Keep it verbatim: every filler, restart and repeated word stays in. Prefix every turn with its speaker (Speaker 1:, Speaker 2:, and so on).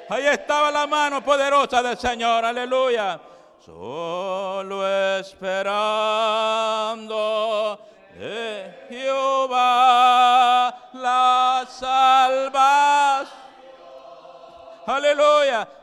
Speaker 1: Ahí estaba la mano poderosa del Señor, aleluya. Solo esperando de Jehová la salvación. Aleluya.